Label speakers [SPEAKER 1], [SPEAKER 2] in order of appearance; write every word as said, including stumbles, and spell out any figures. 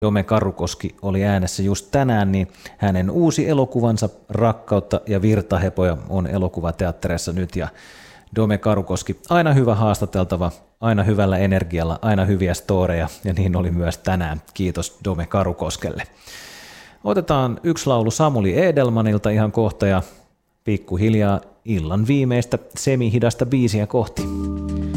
[SPEAKER 1] Dome Karukoski oli äänessä just tänään, niin hänen uusi elokuvansa Rakkautta ja virtahepoja on elokuvateattereissa nyt, ja Dome Karukoski, aina hyvä haastateltava, aina hyvällä energialla, aina hyviä storeja, ja niin oli myös tänään. Kiitos Dome Karukoskelle. Otetaan yksi laulu Samuli Edelmanilta ihan kohta, ja pikkuhiljaa illan viimeistä semihidasta biisiä kohti.